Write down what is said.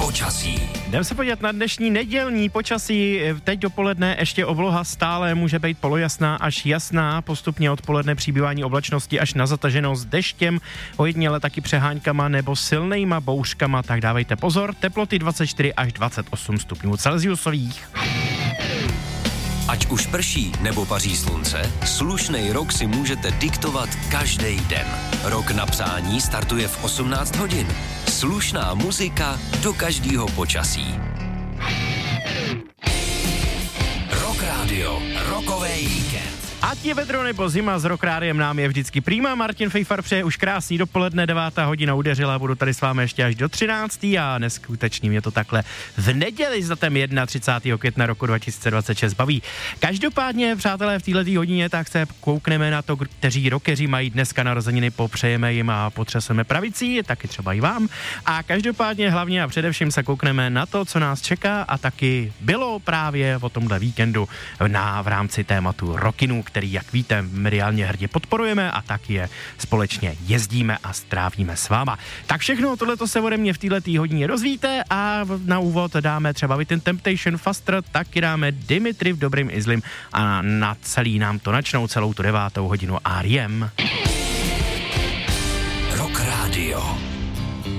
Počasí. Jdeme se podívat na dnešní nedělní počasí. Teď dopoledne ještě obloha stále může být polojasná až jasná. Postupně odpoledne přibývání oblačnosti až na zataženo s deštěm, ojediněle taky přeháňkama nebo silnejma bouřkama, tak dávejte pozor. Teploty 24 až 28 stupňů celsiusových. Ať už prší nebo paří slunce, slušnej rok si můžete diktovat každý den. Rok na psání startuje v 18 hodin. Slušná muzika do každého počasí. Rock Radio, rokovej víkend. Ať je vedro nebo zima, s Rock Rádiem nám je vždycky prýma. Martin Fejfar přeje už krásný dopoledne, 9. hodina udeřila, budu tady s vámi ještě až do 13. a neskutečný mě to takhle v neděli za ten 31. května roku 2026 baví. Každopádně, přátelé, v této hodině tak se koukneme na to, kteří rockeři mají dneska narozeniny, popřejeme jim a potřeseme pravicí, taky třeba i vám. A každopádně hlavně a především se koukneme na to, co nás čeká a taky bylo právě o tomhle víkendu v rámci tématu Rockinu, který, jak víte, mediálně hrdě podporujeme a taky je společně jezdíme a strávíme s váma. Tak všechno tohleto se ode mě v této hodině dozvíte a na úvod dáme třeba Within Temptation Faster, taky dáme Dimitri v Dobrým i zlým a na celý nám to načnou celou tu 9. hodinu R.E.M. Rock Radio.